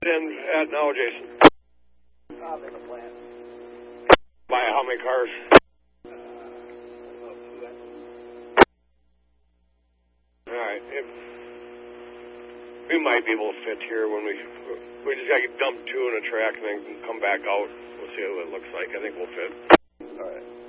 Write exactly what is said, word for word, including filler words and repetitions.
in at now, Jason? I'm in the plant. By how many cars? All right. If we might be able to fit here when we we just got to dump two in a track and then come back out. We'll see what it looks like. I think we'll fit. All right.